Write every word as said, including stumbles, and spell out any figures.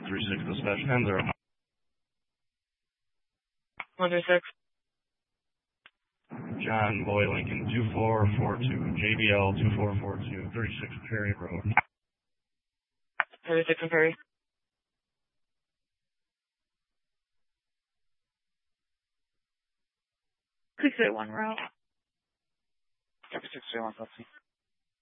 three six dispatch, ten zero. one three six. John Boy Lincoln, two four four two, J B L two four four two, thirty-six Perry Road. thirty-six and Perry. six eight one route. six eight one,